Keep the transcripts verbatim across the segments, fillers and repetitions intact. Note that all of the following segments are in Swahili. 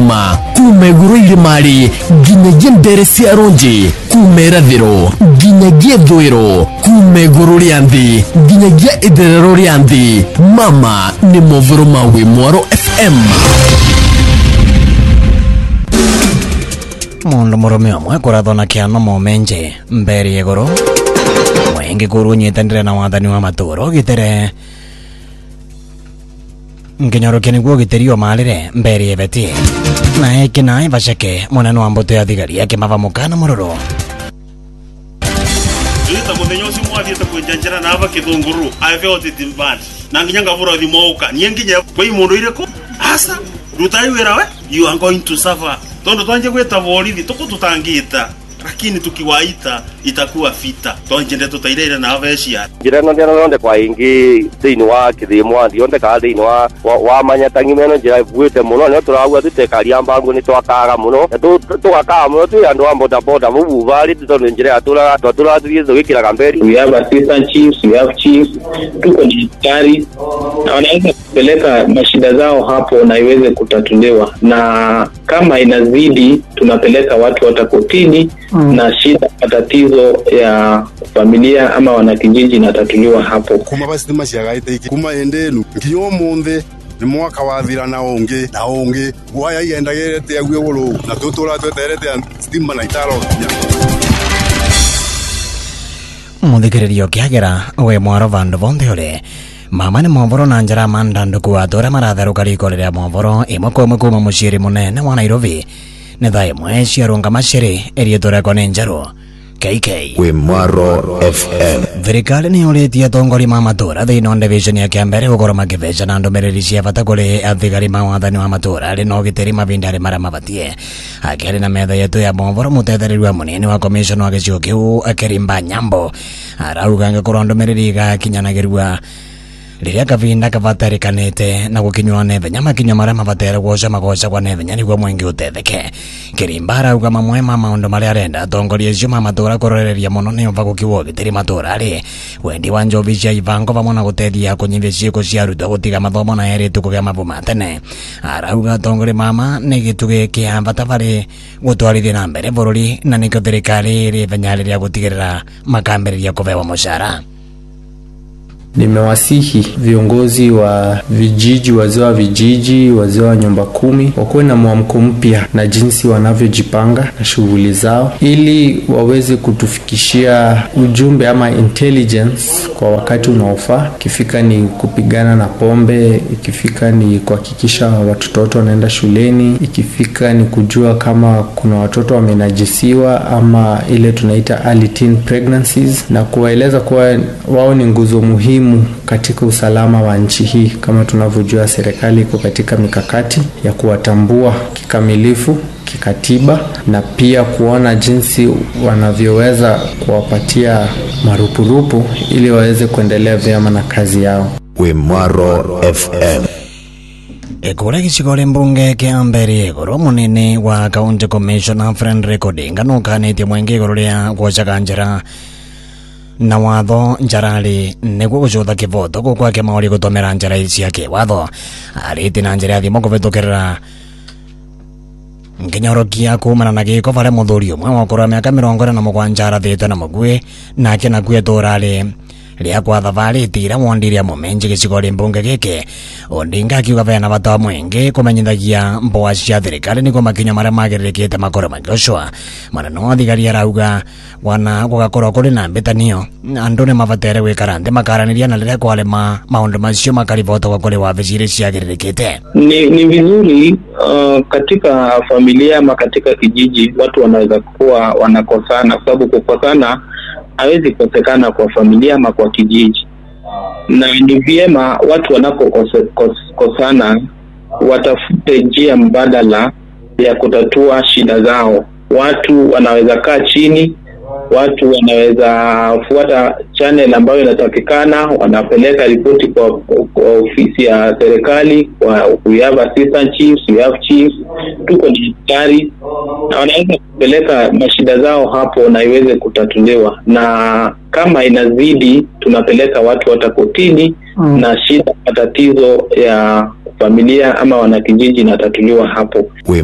mama kumeguru irimari ginyagia ndere cia ronji kumerathiro ginyagia thwiro kumeguru rianthi ginyagia itherero rianthi mama ni movoro mawi Mwaro F M. Mundu murume omwe kurathona kiano momenje mbere yegoro mwengi kuru nyitendere na wathani wa maturo gitere nginyoroke niguo giterio malire mbere yebeti na eki nae basheke munene wa mboto ya thigari yake mava mukana mururo Ita mudenyosi mwathiete kwenjanjira na aba kithunguru ave otitimband na nginyanga buro thimoka nienginya kwi mundu ireko asa rutai wira we you are going to suffer tondo twanje gweta borithi tukututangita lakini tukiwaita itakuwa fita tonjende tutairira na avecia njira no ndena nonde kwa ingi thini wa kithimwa ndionde ka thini wa wa manyatangi meno njira bwite muno ne turaugwa tutekaria mbangu ni twakaga muno tugakaga muno tu andu ambo da boda bubu bali tutonde njira atura atura tuizo gikira kamberi. We have assistant chiefs, we have chiefs, tuko ni tayari na wanaweza kupeleka mashida zao hapo na iweze kutatuliwa, na kama inazidi tunapeleka watu watakotini mm. na shida matatizo ya familia ama wanakijiji inatatuliwa hapo. Kuma basi mashagaite iki kuma endenu ngiyo monde ni mwaka wa thira na onge na onge gwaya yenda yerete ya gwegolo na tutura tweterete stima na itaro muthikiririo kiagera we Mwaro vandu vonthe uri mama ni movoro na njara mandandu kuatora maratharuka riko riria movoro imwe kwa imwe kuma muciiri munene wa Nairobi ni thaa imwe ciarunga maciri erietũrekwo nĩ njaru K K we Mwaro F M. Thirikari ni uritie atongoria ma matura thiini wa division ya Kiambere gukorwo makiveca na ndumiriri cia bata kuri athigari ma wathani wa matura ri no gitiri mavindari maria mabatie akiri na metha yetu ya movoro mutethereri wa munini wa commission wa gicigo kiu Kerimba Nyambo arauga ngakorwo ndumiriri gakinyanagirua riria kavinda kavatarikanite na gukinywa nethenya makinya maria mavatera gwoca magoca kwa nethenya niguo mwengi utetheke. Kerimba arauga mamwe ma maundu maria arenda atongoria acio ma matura kuroreria muno ni umva gukiwa gitiri matura ri wendi wa njovi cia ivango vamwe na gutethia kunyivia ciiko cia arutwo gutiga mathomo na eritu kugia mavuma tene. Arauga atongoria mama ni gitugi kia bata vari gutwarithia na mbere bururi na nikio thirikari ri venya riria gutigirira makambiriria kuvewa mushara. Nimewasihi viongozi wa vijiji, wazee wa vijiji, wazee wa nyumba kumi wakuwe na mwamko mpya na jinsi wanavyojipanga na shughuli zao ili waweze kutufikishia ujumbe ama intelligence kwa wakati unaofaa. Ikifika ni kupigana na pombe, ikifika ni kuhakikisha watoto wote wanaenda shuleni, ikifika ni kujua kama kuna watoto wamenajisiwa ama ile tunaita early teen pregnancies, na kuwaeleza kuwa wao ni nguzo muhimu katika usalama wa nchi hii. Kama tunavyojua serikali iko katika mikakati ya kuwatambua kikamilifu kikatiba na pia kuona jinsi wanavyoweza kuwapatia marupurupu ili waweze kuendelea vyema na kazi yao. we Mwaro F M. Ekura gicigore mbunge Kiambere iguru munini wa county commissioner Friend Odinga nukanĩtie mwenge iguru ria gwocaga njĩra na watho njarari niguo gucutha kivoto gukwake maori gutomera njara cia kiwatho ariti na njira ya thimo kuvitukirira nginyorokia kumana na giko varia muthuri umwe wakorwo miaka mirongo ina na mugwanja arathitwe na mugui nake nakuo turari ria kwa thavari tira wondiria mumenji gicigori mbunge giki Odinga akiuga vena bata mwingi kumenyithagia mboa cia thirikari niguo makinya maria magiririkite makoro magioshwa manene wa thigari arauga wana gugakorwo kuri na mbitanio andu ni mabatere gwikara nthi makaraniria na riria kwalema maundu macio makaribota kwa kuri wabici ciagiririkite. Ni, ni vizuri uh, katika familia ama katika kijiji watu wanaweza kuwa wanakosana, kwa sababu kukosana hawezi kosekana kwa familia ama kwa kijiji, na ni vyema watu wanapokosana watafute njia mbadala ya kutatua shida zao. Watu wanaweza kaa chini, watu wanaweza fuata channel ambayo inatakikana, wanapeleka ripoti kwa, kwa ofisi ya serikali, kwa we have assistant chiefs, we have chiefs, tuko ni tayari na wanaweza kupeleka mashida zao hapo na iweze kutatuliwa, na kama inazidi tunapeleka watu watakotini mm. na shida matatizo ya familia ama wanakijiji inatatuliwa hapo.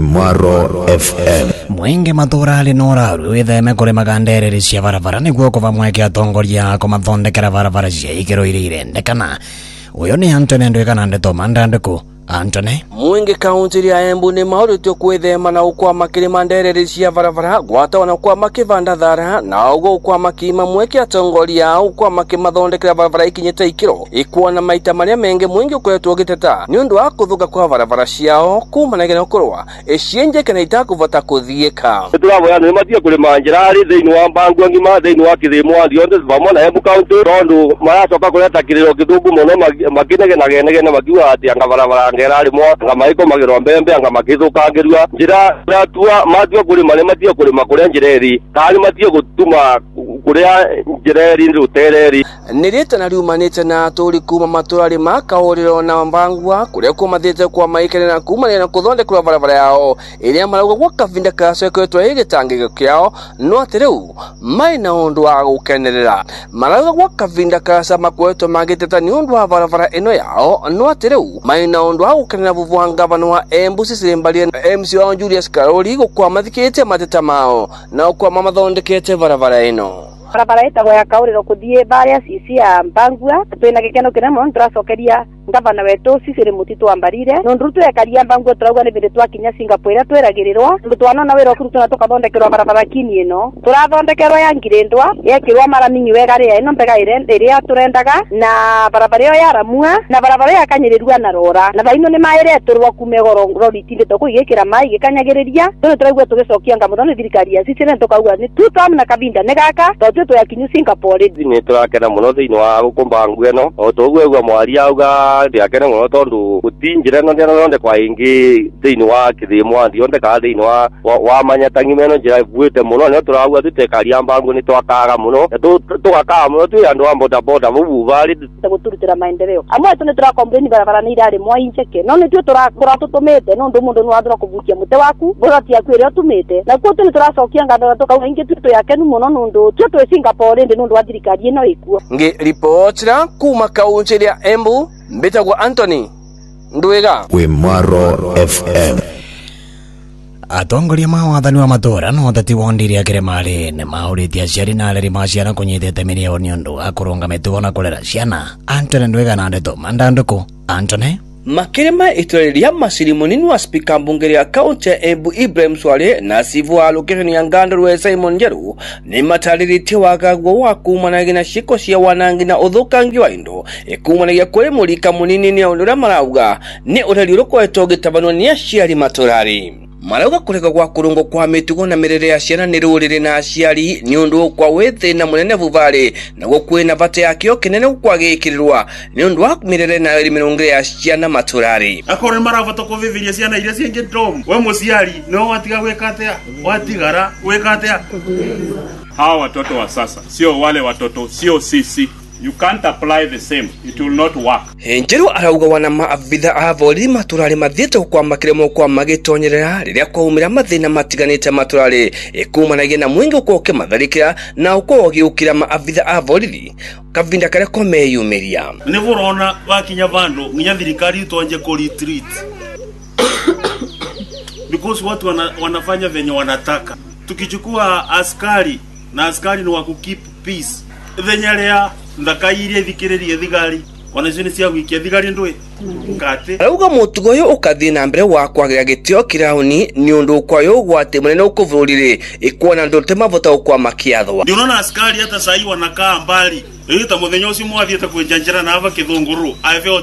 Wimaro F M. Mwingi matura ali noraru witheme kuri magandereri cia barabara niguo kuva mweke atongoria ko mathondekera barabara cia ikiro iri irendekana. Uyo ni Anthony Ndwikana ndeto mandandiko. Anthony Mwingi kaunti ya Embu ni maurutio kwithema na ukwama kirima ndereri cia barabara gwataona ukwama kivanda thara na ugo ukwama kima mweke atongoria ukwama kimathondekera barabara ikinyete ikiro ikuona maita maria mengi mwingi ukoretwo giteta ni undu wa kuthuka kwa barabara ciao kumanagena ukorwa ecienje kana itakuvota kuthieka turaboya ni matia kurima njirari thiini wa Mbangu ngima thiini wa Kithimo ndionde vamwe na Embu kaunti tondu maracoka kureta kiriro kithuku muno makinege na genege na magiwa ati anga barabara ngerari mo anga maiko magirwa mbembe anga makithukangirwa njira ratua matia kurima ni matia kurima kuria njireri kali matia gutuma kuria njireri ndutereri nirita na riumanite na aturi kuma maturari makauriro na Mbangwa kuria kumathite kwa maikere na kuma na kuthondekwa barabara yao iria marauga gwa kavinda kacoeketwo igitangiko kiao no atireu mai na undu wa gukenerera marauga gwa kavinda kaca makwetwo magiteta ni undu wa barabara ino yao no atireu mai na undu wa gukenerera vuvu ngavana wa Embu Cecily Mbarie M C wa Julius Karori gukwa mathikite mateta mao na ukwa mamathondekete barabara ino barabara itagwa ya kauriro kuthie baria sisi ya Mbangua twina gikeno kinene turacokeria ngavana wetu Cecily Mutitu wa Mbarire nondu twekaria Mbangua turauga ni binde twakinya Singapore tweragirirwa ndu twanona wira kurutu na tukathondekerwa barabara kini ino turathondekerwa ya ngirendwa yekirwa maraminyi wega ria ino mbega irende iria turendaga na barabara yo ya Ramua na barabara ya kanyirirwa na Rora na baino ni maireturwa kumegoro rori tinde to kuigikira mai gikanyagiriria tuli turaigwa tugicokia ngamuthoni thirikari ya Cecily tukauga ni tutam na kabinda negaka to ya kinyu Singapore ni turakena muno thiini wa gukumbangu eno o tugwegwa mwari auga ndiakena muno tondu gutinjire no ndionde kwa ingi thiini wa Kithimo ndionde ka thiini wa wa manyatangi meno njira ivuite muno ni turauga tutekaria Mbangu ni twakaga muno tugakaga muno twi andu wa boda boda vuvu bari guturutira maendeleo amwe tu ni turakomplain barabara ni irari mwa incheke no ni tu turakora tutumite no ndu mundu ni wathira kuvukia mute waku borati yaku iria tumite na ku tu ni turacokia ngatho tukauga ingi tu yakenu muno nundu tu tu Singapore ndi nundu wa thirikari ino ikuo ngi ripotira kuma kaunti ya Embu mbitagwa Anthony Ndwiga Wimaro F M. atongoria mawathani wa matura no thati wondiri akire mari ne mauritia ciari na aleri maciana kunyitete milioni undu akurunga mitugo na kulera ciana Anthony Ndwiga na ndeto mandanduku Anthony makirema itoreria masiri munini wa spika mbunge ya kaunti ya Embu Ibrahim Swale na sivu wa location ya Ngandarua Simon Njeru ni mataririte wagagwo wa kumanagi na shiko cia wanangi na uthukangi wa indo ikumanagi kuri murika munini ni undura marauga ni ureri urukoetwo gitabanwa ni aciari maturari marauga kureka gwa kurungo kwa mitugo na mirere ya ciana ni rurire na aciari ni undu kwa wethe na munene vuvare na gukwina vate yakio kinene gukwagikirirwa ni undu wa mirere na mirongo ya ciana maturari akore maravata kuviviria ciana iria cienge dom we muciari no watiga gwekatea watigara wekatea hawa watoto wa sasa sio wale watoto sio sisi. You can't apply the same. It will not work. Njeru arauga wana maavitha avori maturari mathite kwa makiremo kwa magitonyerera riria kwa umira mathina matiganite maturari ikumanage na mwingi ukoke matharikira na uko giukira maavitha avori kavinda kare komeyumiria ni vorona wakinya vandu nginya thirikari tonje ko retreat because watu wana, wanafanya venye wanataka tukichukua askari na askari ni wa keep peace venye lea ndakairie thikiririe thigari wanazini cia wikia thigari ndwe ngate arauga mutugo yo ukathina mbere wa kwagira gitio kirauni ni undu kwayo gwate munene ukuvurire ikuona ndote mavota ukwa makiathwa ndio unaona askari hata sahi wanakaa mbali ita muthenya ucio mwathiete kwenjanjira na ava Kithunguru ave